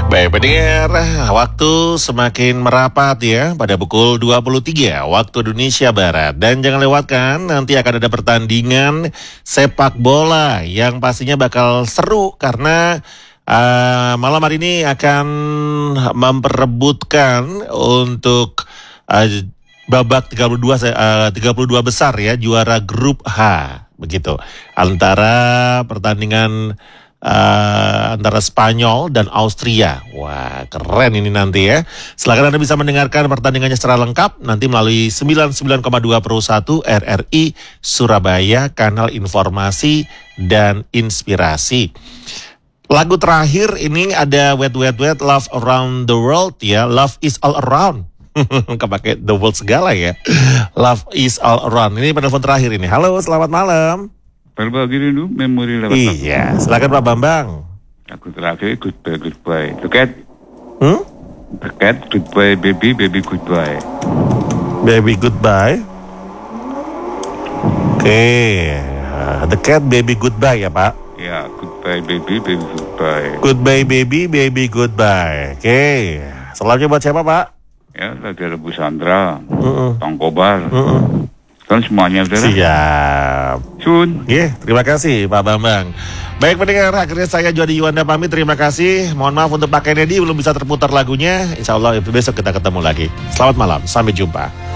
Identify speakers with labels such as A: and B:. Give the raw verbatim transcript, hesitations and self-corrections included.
A: Baik pendengar, waktu semakin merapat ya pada pukul dua puluh tiga waktu Indonesia Barat. Dan jangan lewatkan, nanti akan ada pertandingan sepak bola yang pastinya bakal seru karena uh, malam hari ini akan memperebutkan untuk uh, babak tiga puluh dua, uh, tiga puluh dua besar ya, juara grup H begitu. Antara pertandingan Uh, antara Spanyol dan Austria. Wah, keren ini nanti ya. Silakan Anda bisa mendengarkan pertandingannya secara lengkap nanti melalui sembilan puluh sembilan koma dua Pro satu R R I Surabaya, kanal informasi dan inspirasi. Lagu terakhir ini ada Wet Wet Wet Love Around the World ya. Love is all around. Kepake the world segala ya. Love is all around. Ini penelpon terakhir ini. Halo, selamat malam.
B: Berbagi rindu memori lewat.
A: Iya, silakan Pak Bambang.
B: Aku terakhir goodbye goodbye. Dekat.
A: Hmm?
B: Dekat goodbye baby baby goodbye.
A: Baby goodbye. Oke, okay. The Cat baby goodbye ya Pak.
B: Ya, goodbye baby baby goodbye.
A: Goodbye baby baby goodbye. Oke, okay. Selanjutnya buat siapa Pak?
B: Ya, lagi ada Bu Sandra,
A: uh-uh.
B: Tong Kobar.
A: Uh-uh.
B: Dan semuanya udah.
A: Siap.
B: Sun.
A: Yeah, terima kasih Pak Bambang. Baik pendengar, akhirnya saya Jody Yuanda pamit. Terima kasih. Mohon maaf untuk Pak Kennedy belum bisa terputar lagunya. Insya Allah besok kita ketemu lagi. Selamat malam, sampai jumpa.